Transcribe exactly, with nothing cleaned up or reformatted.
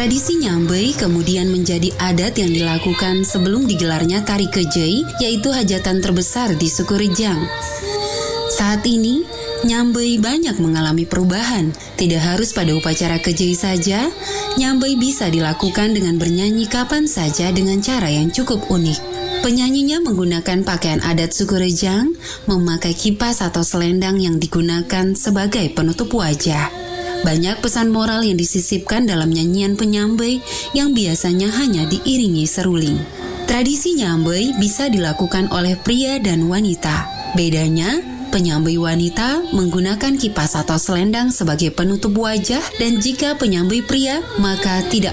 Tradisi nyambei kemudian menjadi adat yang dilakukan sebelum digelarnya tari kejei, yaitu hajatan terbesar di suku Rejang. Saat ini, nyambei banyak mengalami perubahan. Tidak harus pada upacara kejei saja, nyambei bisa dilakukan dengan bernyanyi kapan saja dengan cara yang cukup unik. Penyanyinya menggunakan pakaian adat suku Rejang, memakai kipas atau selendang yang digunakan sebagai penutup wajah. Banyak pesan moral yang disisipkan dalam nyanyian penyambei yang biasanya hanya diiringi seruling. Tradisi nyambei bisa dilakukan oleh pria dan wanita. Bedanya, penyambei wanita menggunakan kipas atau selendang sebagai penutup wajah, dan jika penyambei pria, maka tidak